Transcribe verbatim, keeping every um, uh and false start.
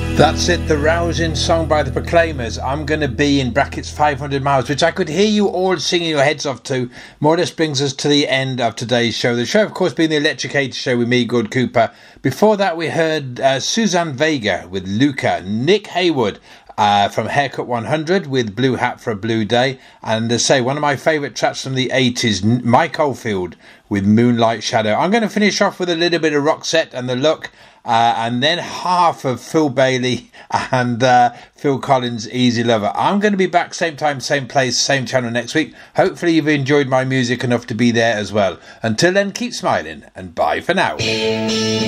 That's it, the rousing song by the Proclaimers, I'm Gonna Be, in brackets five hundred miles, which I could hear you all singing your heads off to. More or less brings us to the end of today's show. The show, of course, being the Electricated Show with me, Good Cooper. Before that, we heard uh, Suzanne Vega with Luca, Nick Haywood uh, from Haircut one hundred with Blue Hat for a Blue Day, and to say one of my favourite tracks from the eighties, Mike Oldfield with Moonlight Shadow. I'm going to finish off with a little bit of Roxette and The Look. Uh, and then half of Phil Bailey and uh, Phil Collins' Easy Lover. I'm going to be back same time, same place, same channel next week. Hopefully you've enjoyed my music enough to be there as well. Until then, keep smiling and bye for now.